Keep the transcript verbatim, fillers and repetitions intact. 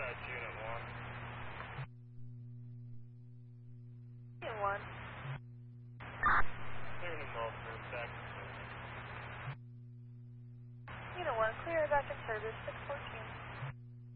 Dispatch Unit one. Unit one. Clear New Milford, back to service. Unit one, clear back in service, six fourteen.